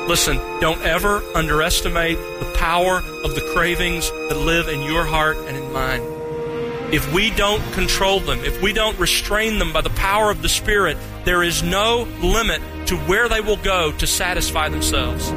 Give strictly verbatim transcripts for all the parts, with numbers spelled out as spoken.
Listen, don't ever underestimate the power of the cravings that live in your heart and in mine. If we don't control them, if we don't restrain them by the power of the Spirit, there is no limit to where they will go to satisfy themselves.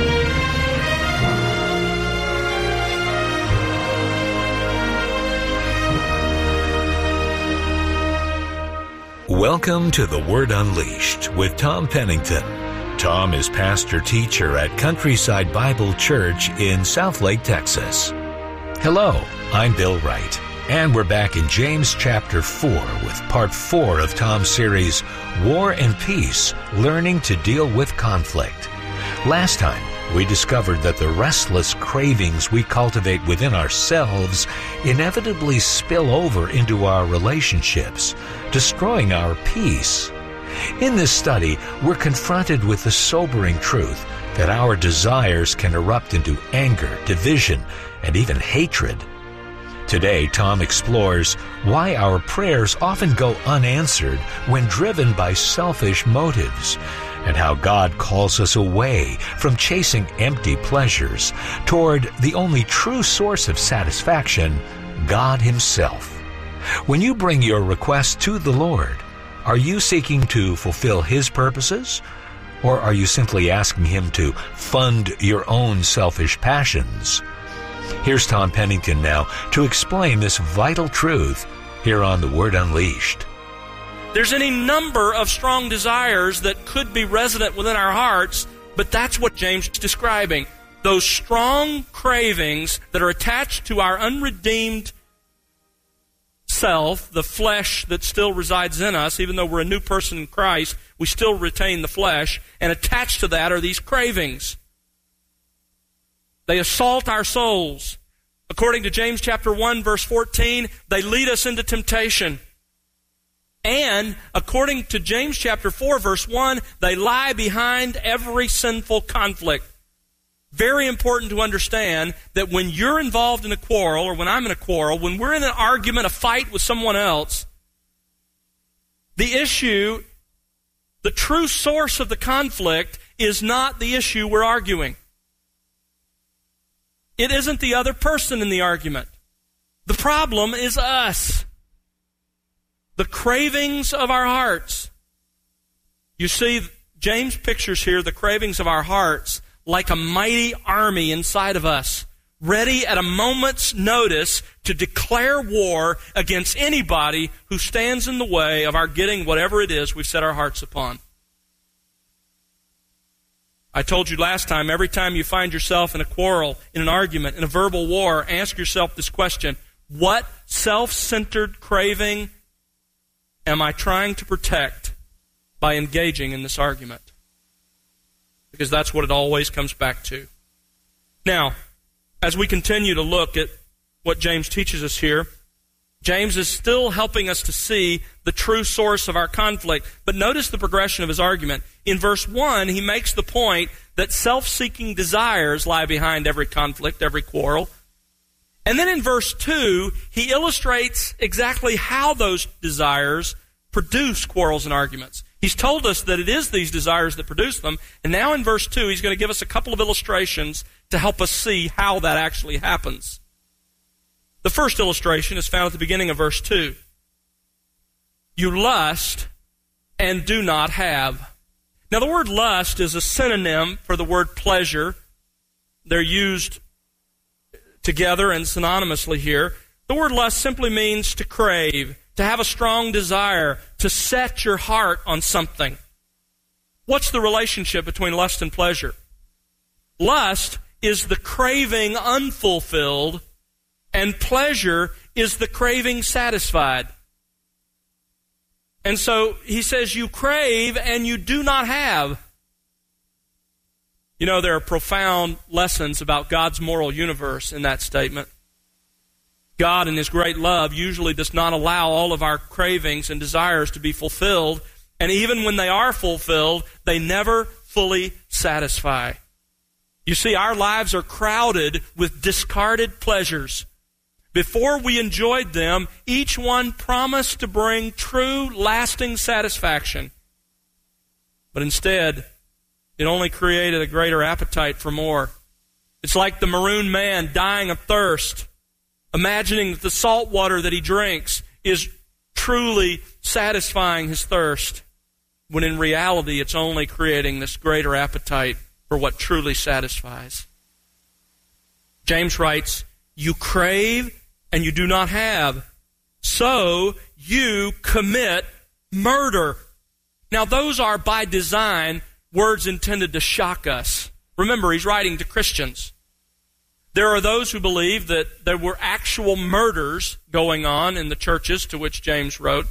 Welcome to The Word Unleashed with Tom Pennington. Tom is pastor-teacher at Countryside Bible Church in Southlake, Texas. Hello, I'm Bill Wright, and we're back in James chapter four with part four of Tom's series, War and Peace, Learning to Deal with Conflict. Last time, we discovered that the restless cravings we cultivate within ourselves inevitably spill over into our relationships, destroying our peace. In this study, we're confronted with the sobering truth that our desires can erupt into anger, division, and even hatred. Today, Tom explores why our prayers often go unanswered when driven by selfish motives, and how God calls us away from chasing empty pleasures toward the only true source of satisfaction, God Himself. When you bring your request to the Lord, are you seeking to fulfill His purposes, or are you simply asking Him to fund your own selfish passions? Here's Tom Pennington now to explain this vital truth here on The Word Unleashed. There's any number of strong desires that could be resident within our hearts, but that's what James is describing. Those strong cravings that are attached to our unredeemed self, the flesh that still resides in us. Even though we're a new person in Christ, we still retain the flesh, and attached to that are these cravings. They assault our souls. According to James chapter one, verse fourteen, they lead us into temptation. And according to James chapter four, verse one, they lie behind every sinful conflict. Very important to understand that when you're involved in a quarrel, or when I'm in a quarrel, when we're in an argument, a fight with someone else, the issue, the true source of the conflict is not the issue we're arguing. It isn't the other person in the argument. The problem is us. The cravings of our hearts. You see, James pictures here the cravings of our hearts like a mighty army inside of us, ready at a moment's notice to declare war against anybody who stands in the way of our getting whatever it is we've set our hearts upon. I told you last time, every time you find yourself in a quarrel, in an argument, in a verbal war, ask yourself this question: what self-centered craving am I trying to protect by engaging in this argument? Because that's what it always comes back to. Now, as we continue to look at what James teaches us here, James is still helping us to see the true source of our conflict. But notice the progression of his argument. In verse one, he makes the point that self-seeking desires lie behind every conflict, every quarrel. And then in verse two, he illustrates exactly how those desires produce quarrels and arguments. He's told us that it is these desires that produce them, and now in verse two, he's going to give us a couple of illustrations to help us see how that actually happens. The first illustration is found at the beginning of verse two. You lust and do not have. Now, the word lust is a synonym for the word pleasure. They're used together and synonymously here. The word lust simply means to crave, to have a strong desire, to set your heart on something. What's the relationship between lust and pleasure? Lust is the craving unfulfilled, and pleasure is the craving satisfied. And so he says you crave and you do not have. You know, there are profound lessons about God's moral universe in that statement. God, in His great love, usually does not allow all of our cravings and desires to be fulfilled. And even when they are fulfilled, they never fully satisfy. You see, our lives are crowded with discarded pleasures. Before we enjoyed them, each one promised to bring true, lasting satisfaction. But instead, it only created a greater appetite for more. It's like the maroon man dying of thirst, imagining that the salt water that he drinks is truly satisfying his thirst, when in reality it's only creating this greater appetite for what truly satisfies. James writes, you crave and you do not have, so you commit murder. Now those are by design words intended to shock us. Remember, he's writing to Christians. There are those who believe that there were actual murders going on in the churches to which James wrote.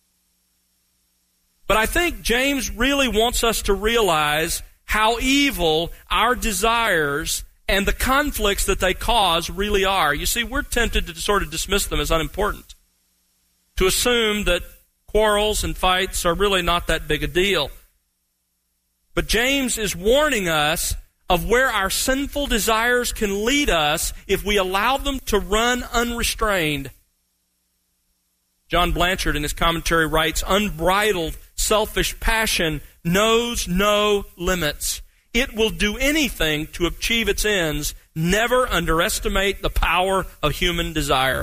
But I think James really wants us to realize how evil our desires and the conflicts that they cause really are. You see, we're tempted to sort of dismiss them as unimportant, to assume that quarrels and fights are really not that big a deal. But James is warning us of where our sinful desires can lead us if we allow them to run unrestrained. John Blanchard in his commentary writes, unbridled selfish passion knows no limits. It will do anything to achieve its ends. Never underestimate the power of human desire.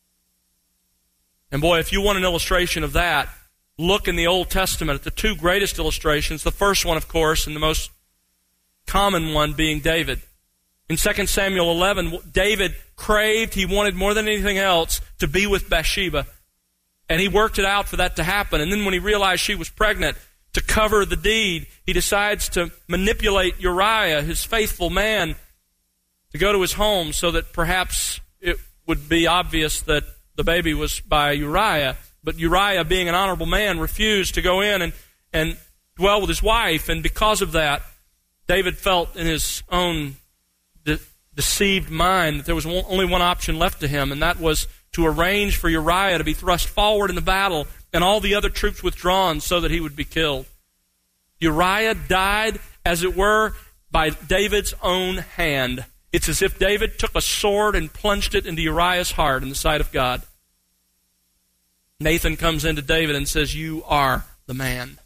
And boy, if you want an illustration of that, look in the Old Testament at the two greatest illustrations. The first one, of course, and the most common one being David. In Second Samuel eleven, David craved, he wanted more than anything else to be with Bathsheba. And he worked it out for that to happen. And then when he realized she was pregnant, to cover the deed, he decides to manipulate Uriah, his faithful man, to go to his home so that perhaps it would be obvious that the baby was by Uriah. But Uriah, being an honorable man, refused to go in and, and dwell with his wife. And because of that, David felt in his own de- deceived mind that there was one, only one option left to him, and that was to arrange for Uriah to be thrust forward in the battle and all the other troops withdrawn so that he would be killed. Uriah died, as it were, by David's own hand. It's as if David took a sword and plunged it into Uriah's heart in the sight of God. Nathan comes into David and says, you are the man.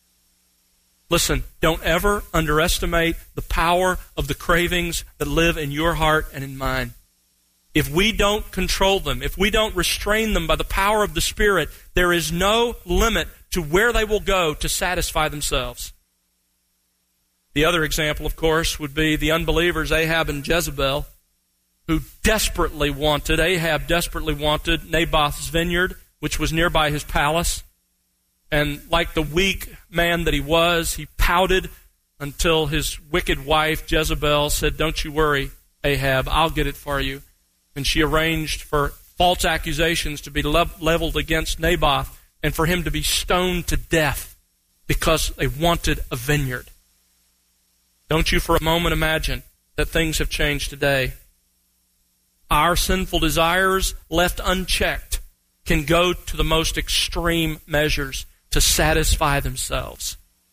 Listen, don't ever underestimate the power of the cravings that live in your heart and in mine. If we don't control them, if we don't restrain them by the power of the Spirit, there is no limit to where they will go to satisfy themselves. The other example, of course, would be the unbelievers Ahab and Jezebel, who desperately wanted, Ahab desperately wanted Naboth's vineyard, which was nearby his palace. And like the weak man that he was, he pouted until his wicked wife, Jezebel, said, don't you worry, Ahab, I'll get it for you. And she arranged for false accusations to be leveled against Naboth and for him to be stoned to death because they wanted a vineyard. Don't you for a moment imagine that things have changed today. Our sinful desires, left unchecked, can go to the most extreme measures to satisfy themselves.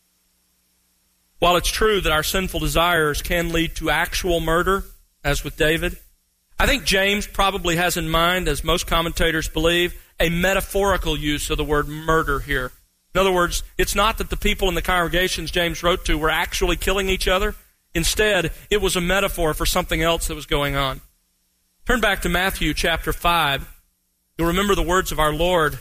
While it's true that our sinful desires can lead to actual murder, as with David, I think James probably has in mind, as most commentators believe, a metaphorical use of the word murder here. In other words, it's not that the people in the congregations James wrote to were actually killing each other. Instead, it was a metaphor for something else that was going on. Turn back to Matthew chapter five. You'll remember the words of our Lord.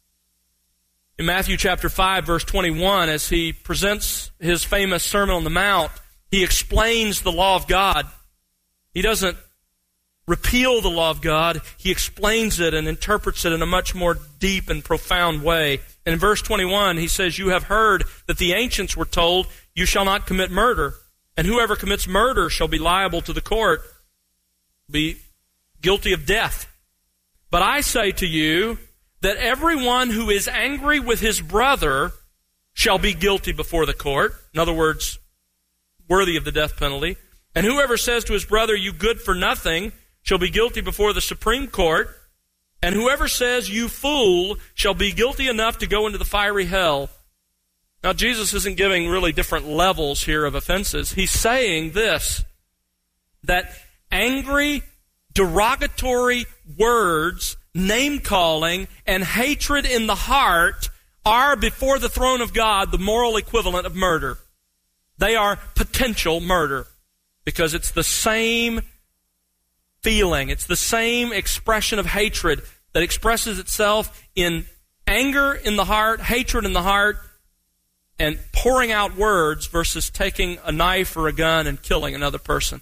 In Matthew chapter five, verse twenty-one, as he presents his famous Sermon on the Mount, he explains the law of God. He doesn't repeal the law of God. He explains it and interprets it in a much more deep and profound way. And in verse twenty-one, he says, you have heard that the ancients were told, you shall not commit murder, and whoever commits murder shall be liable to the court, be guilty of death. But I say to you that everyone who is angry with his brother shall be guilty before the court. In other words, worthy of the death penalty. And whoever says to his brother, you good for nothing, shall be guilty before the Supreme Court. And whoever says, you fool, shall be guilty enough to go into the fiery hell. Now, Jesus isn't giving really different levels here of offenses. He's saying this, that angry, derogatory words, name-calling, and hatred in the heart are, before the throne of God, the moral equivalent of murder. They are potential murder because it's the same feeling. It's the same expression of hatred that expresses itself in anger in the heart, hatred in the heart, and pouring out words versus taking a knife or a gun and killing another person.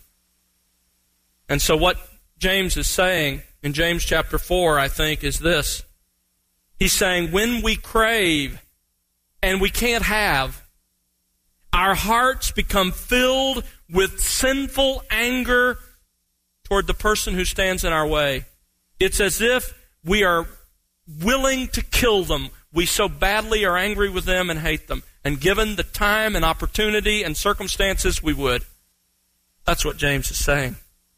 And so what James is saying in James chapter four, I think, is this. He's saying when we crave and we can't have, our hearts become filled with sinful anger toward the person who stands in our way. It's as if we are willing to kill them. We so badly are angry with them and hate them. And given the time and opportunity and circumstances, we would. That's what James is saying.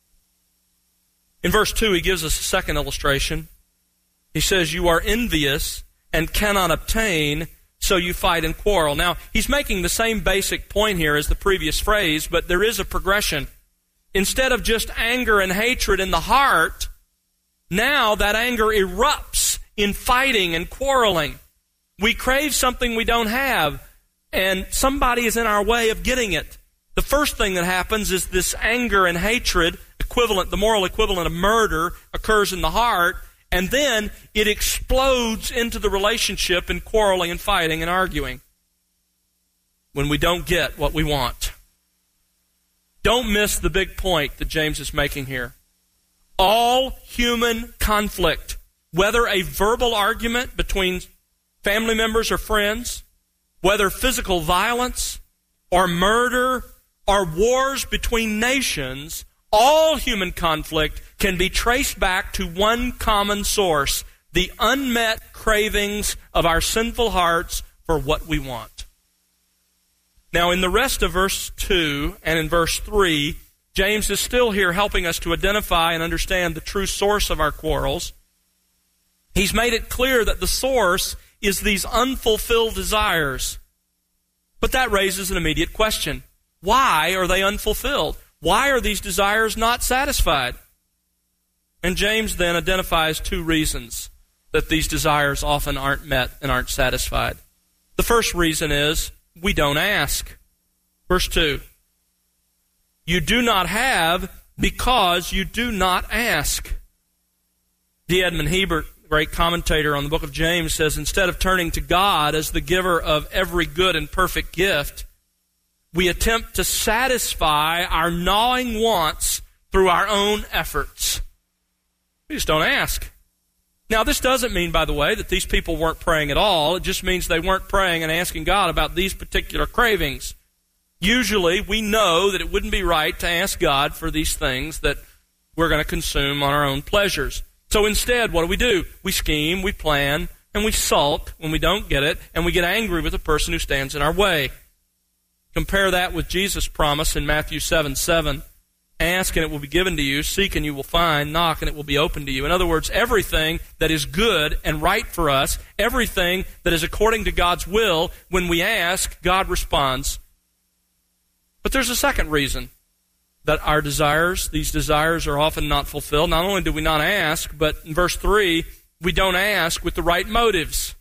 In verse two, he gives us a second illustration. He says, you are envious and cannot obtain, so you fight and quarrel. Now, he's making the same basic point here as the previous phrase, but there is a progression. Instead of just anger and hatred in the heart, now that anger erupts in fighting and quarreling. We crave something we don't have, and somebody is in our way of getting it. The first thing that happens is this anger and hatred, equivalent, the moral equivalent of murder, occurs in the heart, and then it explodes into the relationship in quarreling and fighting and arguing when we don't get what we want. Don't miss the big point that James is making here. All human conflict, whether a verbal argument between family members or friends, whether physical violence or murder or wars between nations, all human conflict can be traced back to one common source, the unmet cravings of our sinful hearts for what we want. Now, in the rest of verse two and in verse three, James is still here helping us to identify and understand the true source of our quarrels. He's made it clear that the source is these unfulfilled desires. But that raises an immediate question. Why are they unfulfilled? Why are these desires not satisfied? And James then identifies two reasons that these desires often aren't met and aren't satisfied. The first reason is we don't ask. Verse two. You do not have because you do not ask. D. Edmund Hebert, great commentator on the book of James, says instead of turning to God as the giver of every good and perfect gift, we attempt to satisfy our gnawing wants through our own efforts. We just don't ask. Now, this doesn't mean, by the way, that these people weren't praying at all. It just means they weren't praying and asking God about these particular cravings. Usually, we know that it wouldn't be right to ask God for these things that we're going to consume on our own pleasures. So instead, what do we do? We scheme, we plan, and we sulk when we don't get it, and we get angry with the person who stands in our way. Compare that with Jesus' promise in Matthew seven seven. Ask and it will be given to you. Seek and you will find. Knock and it will be opened to you. In other words, everything that is good and right for us, everything that is according to God's will, when we ask, God responds. But there's a second reason that our desires, these desires are often not fulfilled. Not only do we not ask, but in verse three, we don't ask with the right motives.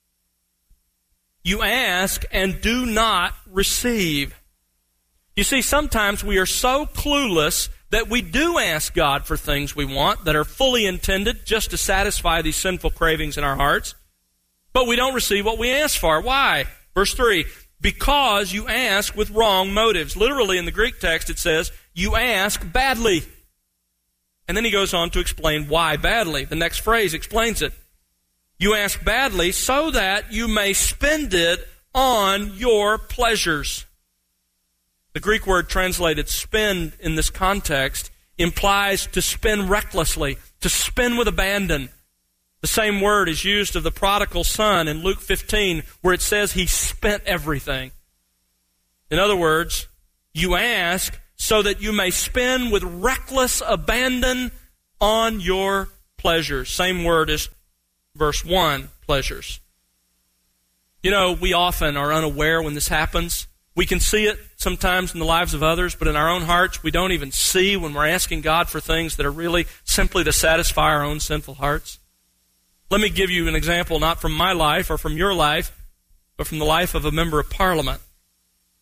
You ask and do not receive. You see, sometimes we are so clueless that we do ask God for things we want that are fully intended just to satisfy these sinful cravings in our hearts, but we don't receive what we ask for. Why? Verse three, because you ask with wrong motives. Literally in the Greek text it says, you ask badly. And then he goes on to explain why badly. The next phrase explains it. You ask badly so that you may spend it on your pleasures. The Greek word translated spend in this context implies to spend recklessly, to spend with abandon. The same word is used of the prodigal son in Luke fifteen, where it says he spent everything. In other words, you ask so that you may spend with reckless abandon on your pleasures. Same word as verse one, pleasures. You know, we often are unaware when this happens. We can see it sometimes in the lives of others, but in our own hearts, we don't even see when we're asking God for things that are really simply to satisfy our own sinful hearts. Let me give you an example, not from my life or from your life, but from the life of a member of Parliament.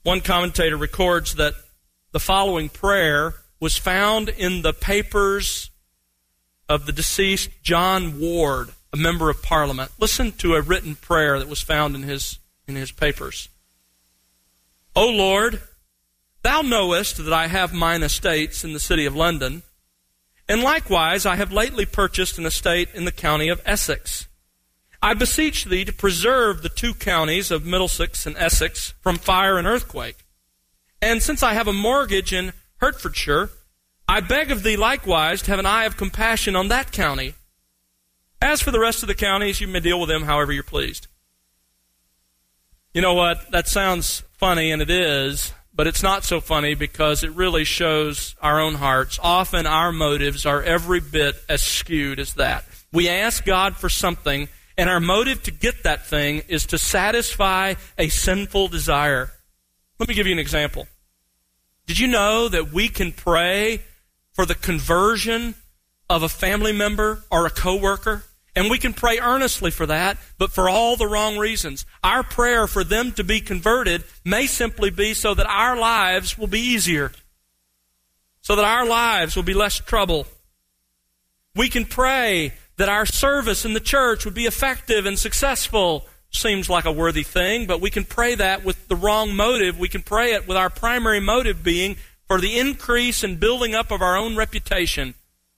One commentator records that the following prayer was found in the papers of the deceased John Ward, a member of Parliament. Listen to a written prayer that was found in his, in his papers. O Lord, Thou knowest that I have mine estates in the city of London, and likewise I have lately purchased an estate in the county of Essex. I beseech Thee to preserve the two counties of Middlesex and Essex from fire and earthquake. And since I have a mortgage in Hertfordshire, I beg of Thee likewise to have an eye of compassion on that county. As for the rest of the counties, you may deal with them however you're pleased. You know what? That sounds funny, and it is, but it's not so funny because it really shows our own hearts. Often our motives are every bit as skewed as that. We ask God for something, and our motive to get that thing is to satisfy a sinful desire. Let me give you an example. Did you know that we can pray for the conversion of a family member or a coworker? And we can pray earnestly for that, but for all the wrong reasons. Our prayer for them to be converted may simply be so that our lives will be easier, so that our lives will be less trouble. We can pray that our service in the church would be effective and successful. Seems like a worthy thing, but we can pray that with the wrong motive. We can pray it with our primary motive being for the increase and building up of our own reputation.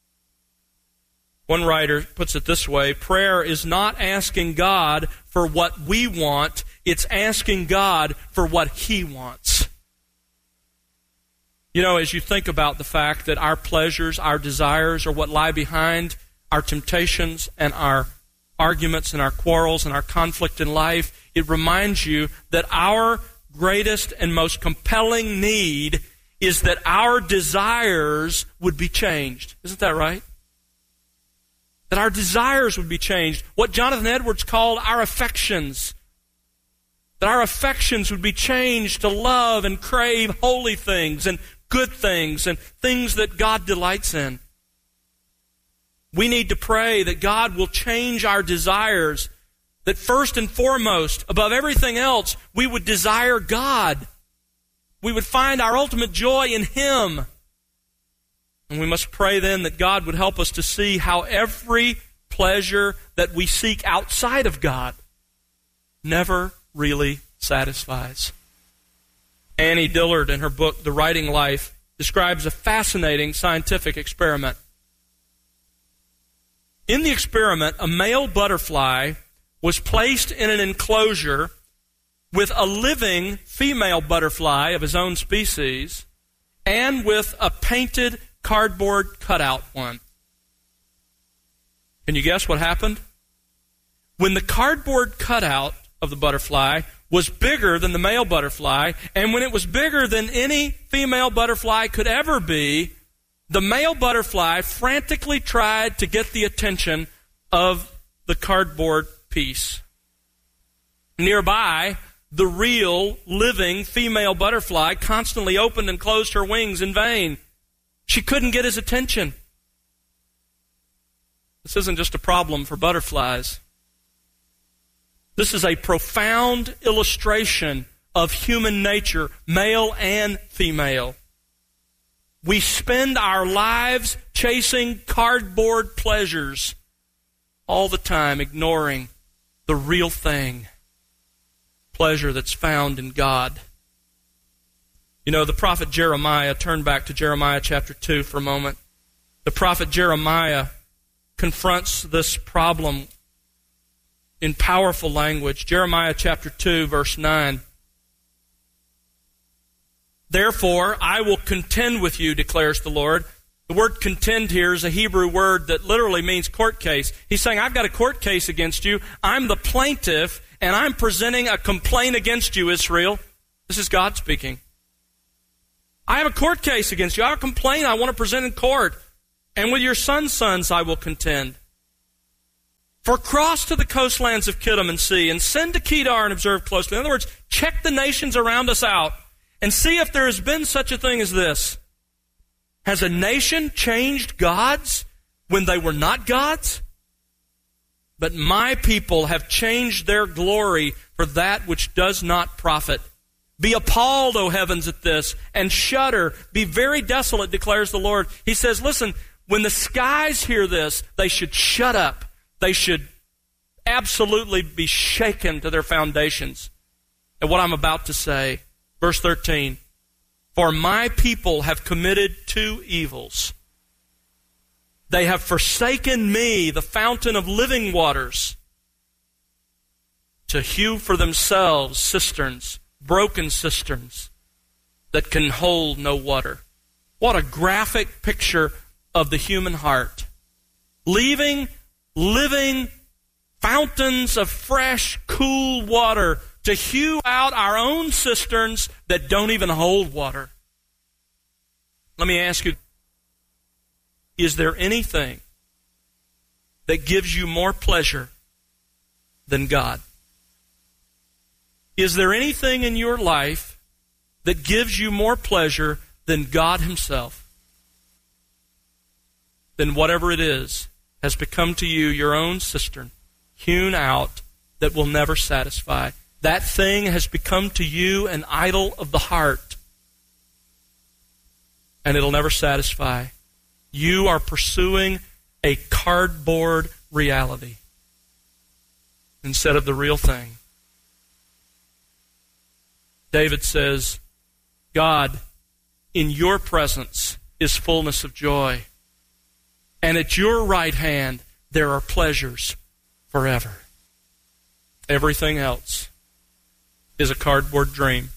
One writer puts it this way: prayer is not asking God for what we want, it's asking God for what He wants. You know, as you think about the fact that our pleasures, our desires are what lie behind our temptations and our arguments and our quarrels and our conflict in life, it reminds you that our greatest and most compelling need is that our desires would be changed. Isn't that right? That our desires would be changed. What Jonathan Edwards called our affections. That our affections would be changed to love and crave holy things and good things and things that God delights in. We need to pray that God will change our desires, that first and foremost, above everything else, we would desire God. We would find our ultimate joy in Him. And we must pray then that God would help us to see how every pleasure that we seek outside of God never really satisfies. Annie Dillard, in her book, The Writing Life, describes a fascinating scientific experiment. In the experiment, a male butterfly was placed in an enclosure with a living female butterfly of his own species and with a painted cardboard cutout one. Can you guess what happened? When the cardboard cutout of the butterfly was bigger than the male butterfly, and when it was bigger than any female butterfly could ever be, the male butterfly frantically tried to get the attention of the cardboard piece. Nearby, the real, living female butterfly constantly opened and closed her wings in vain. She couldn't get his attention. This isn't just a problem for butterflies. This is a profound illustration of human nature, male and female. We spend our lives chasing cardboard pleasures all the time, ignoring the real thing, pleasure that's found in God. You know, the prophet Jeremiah, turn back to Jeremiah chapter two for a moment. The prophet Jeremiah confronts this problem in powerful language. Jeremiah chapter two, verse nine. Therefore, I will contend with you, declares the Lord. The word contend here is a Hebrew word that literally means court case. He's saying, I've got a court case against you. I'm the plaintiff, and I'm presenting a complaint against you, Israel. This is God speaking. I have a court case against you. I have a complaint I want to present in court. And with your son's sons I will contend. For cross to the coastlands of Kittim and see, and send to Kedar and observe closely. In other words, check the nations around us out and see if there has been such a thing as this. Has a nation changed gods when they were not gods? But my people have changed their glory for that which does not profit. Be appalled, O heavens, at this, and shudder. Be very desolate, declares the Lord. He says, listen, when the skies hear this, they should shut up. They should absolutely be shaken to their foundations at what I'm about to say. Verse thirteen, for my people have committed two evils. They have forsaken me, the fountain of living waters, to hew for themselves cisterns, broken cisterns that can hold no water. What a graphic picture of the human heart. Leaving living fountains of fresh, cool water to hew out our own cisterns that don't even hold water. Let me ask you, is there anything that gives you more pleasure than God? Is there anything in your life that gives you more pleasure than God Himself? Then whatever it is has become to you your own cistern, hewn out, that will never satisfy. That thing has become to you an idol of the heart, and it'll never satisfy. You are pursuing a cardboard reality instead of the real thing. David says, God, in your presence is fullness of joy, and at your right hand there are pleasures forever. Everything else is a cardboard dream.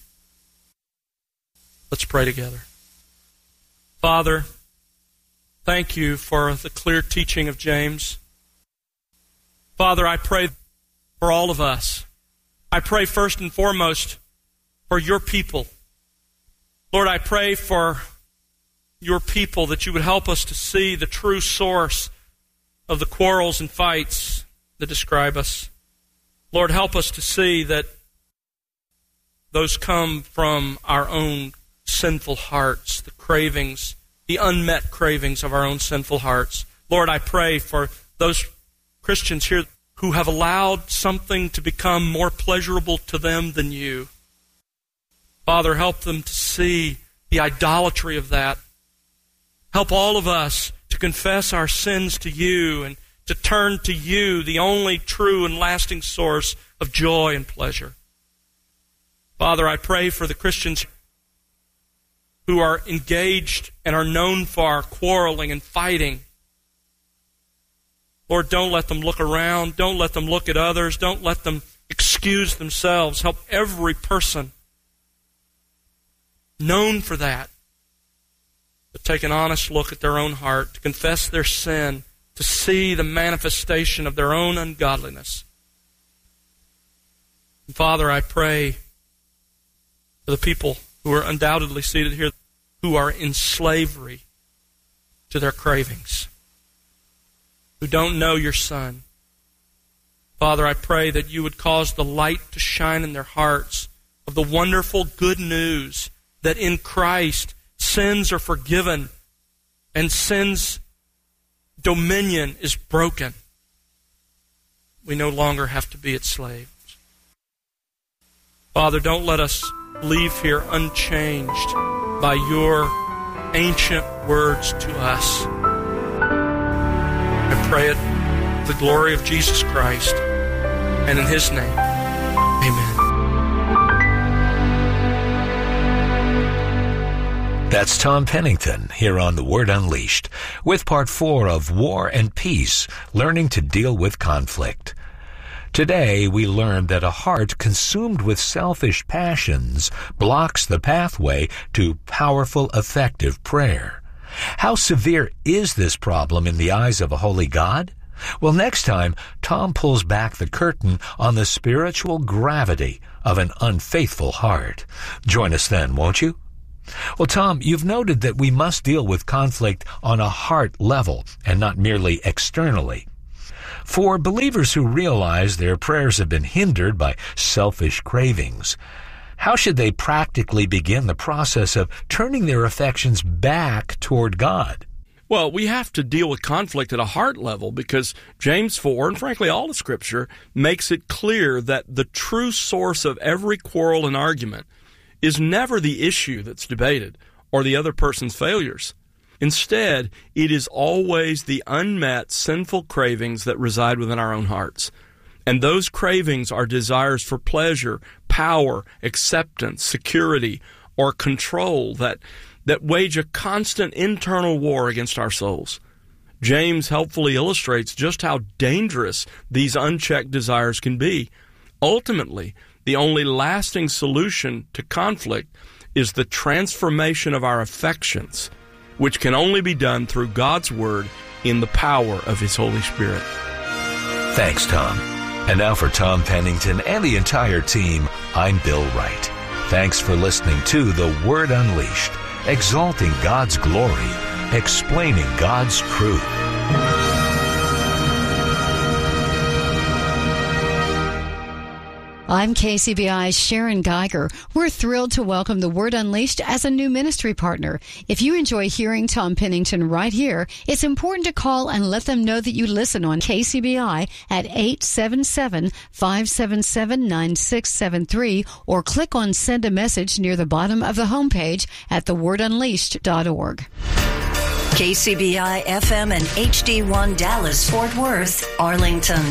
Let's pray together. Father, thank you for the clear teaching of James. Father, I pray for all of us. I pray first and foremost for your people. Lord, I pray for your people that you would help us to see the true source of the quarrels and fights that describe us. Lord, help us to see that those come from our own sinful hearts, the cravings, the unmet cravings of our own sinful hearts. Lord, I pray for those Christians here who have allowed something to become more pleasurable to them than you. Father, help them to see the idolatry of that. Help all of us to confess our sins to you and to turn to you, the only true and lasting source of joy and pleasure. Father, I pray for the Christians who are engaged and are known for quarreling and fighting. Lord, don't let them look around. Don't let them look at others. Don't let them excuse themselves. Help every person known for that to take an honest look at their own heart, to confess their sin, to see the manifestation of their own ungodliness. And Father, I pray for the people who are undoubtedly seated here, who are in slavery to their cravings, who don't know your Son. Father, I pray that you would cause the light to shine in their hearts of the wonderful good news that in Christ sins are forgiven and sin's dominion is broken. We no longer have to be its slaves. Father, don't let us leave here unchanged by your ancient words to us. I pray it for the glory of Jesus Christ, and in His name, amen. That's Tom Pennington here on The Word Unleashed with part four of War and Peace, Learning to Deal with Conflict. Today, we learned that a heart consumed with selfish passions blocks the pathway to powerful, effective prayer. How severe is this problem in the eyes of a holy God? Well, next time, Tom pulls back the curtain on the spiritual gravity of an unfaithful heart. Join us then, won't you? Well, Tom, you've noted that we must deal with conflict on a heart level and not merely externally. For believers who realize their prayers have been hindered by selfish cravings, how should they practically begin the process of turning their affections back toward God? Well, we have to deal with conflict at a heart level because James four, and frankly all of Scripture, makes it clear that the true source of every quarrel and argument is never the issue that's debated or the other person's failures. Instead, it is always the unmet sinful cravings that reside within our own hearts. And those cravings are desires for pleasure, power, acceptance, security, or control that, that wage a constant internal war against our souls. James helpfully illustrates just how dangerous these unchecked desires can be. Ultimately, the only lasting solution to conflict is the transformation of our affections, which can only be done through God's Word in the power of His Holy Spirit. Thanks, Tom. And now for Tom Pennington and the entire team, I'm Bill Wright. Thanks for listening to The Word Unleashed, exalting God's glory, explaining God's truth. I'm K C B I's Sharon Geiger. We're thrilled to welcome The Word Unleashed as a new ministry partner. If you enjoy hearing Tom Pennington right here, it's important to call and let them know that you listen on K C B I at eight seven seven, five seven seven, nine six seven three or click on Send a Message near the bottom of the homepage at the word unleashed dot org. K C B I F M and H D one Dallas, Fort Worth, Arlington.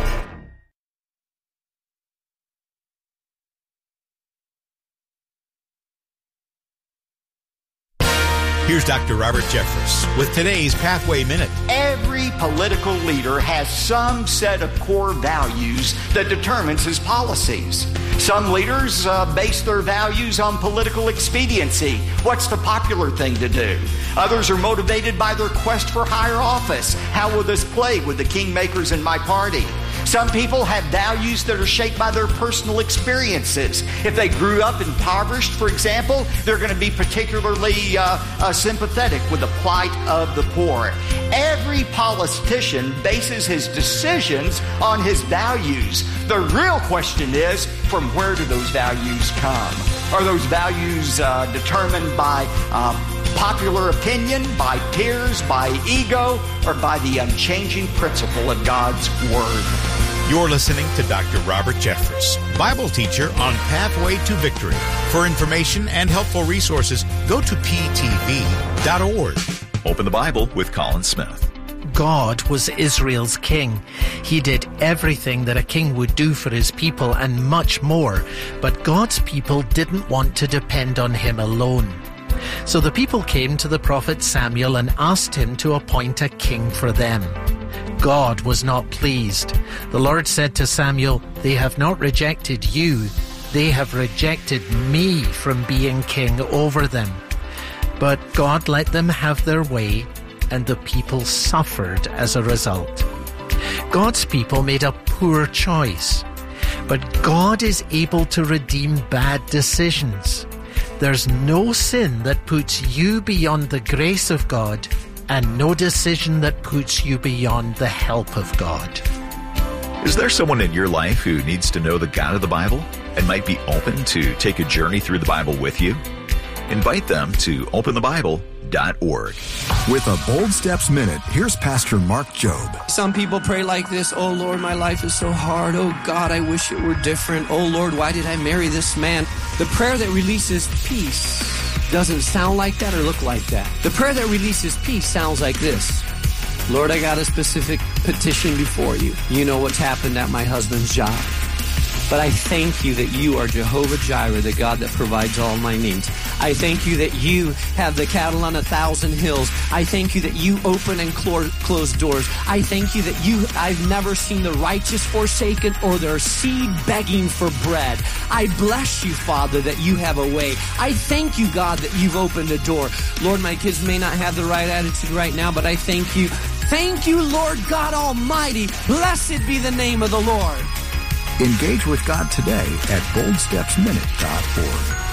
Here's Doctor Robert Jeffress with today's Pathway Minute. Every political leader has some set of core values that determines his policies. Some leaders uh, base their values on political expediency. What's the popular thing to do? Others are motivated by their quest for higher office. How will this play with the kingmakers in my party? Some people have values that are shaped by their personal experiences. If they grew up impoverished, for example, they're going to be particularly uh, uh, sympathetic with the plight of the poor. Every politician bases his decisions on his values. The real question is, from where do those values come? Are those values uh, determined by uh, popular opinion, by peers, by ego, or by the unchanging principle of God's Word? You're listening to Doctor Robert Jeffress, Bible teacher on Pathway to Victory. For information and helpful resources, go to p t v dot org. Open the Bible with Colin Smith. God was Israel's king. He did everything that a king would do for his people and much more. But God's people didn't want to depend on him alone. So the people came to the prophet Samuel and asked him to appoint a king for them. God was not pleased. The Lord said to Samuel, "They have not rejected you. They have rejected me from being king over them." But God let them have their way, and the people suffered as a result. God's people made a poor choice, but God is able to redeem bad decisions. There's no sin that puts you beyond the grace of God, and no decision that puts you beyond the help of God. Is there someone in your life who needs to know the God of the Bible and might be open to take a journey through the Bible with you? Invite them to open the bible dot org. With a Bold Steps Minute, here's Pastor Mark Jobe. Some people pray like this: "Oh Lord, my life is so hard. Oh God, I wish it were different. Oh Lord, why did I marry this man?" The prayer that releases peace doesn't sound like that or look like that. The prayer that releases peace sounds like this: "Lord, I got a specific petition before you. You know what's happened at my husband's job. But I thank you that you are Jehovah Jireh, the God that provides all my needs. I thank you that you have the cattle on a thousand hills. I thank you that you open and close doors. I thank you that you, I've never seen the righteous forsaken or their seed begging for bread. I bless you, Father, that you have a way. I thank you, God, that you've opened a door. Lord, my kids may not have the right attitude right now, but I thank you. Thank you, Lord God Almighty. Blessed be the name of the Lord." Engage with God today at bold steps minute dot org.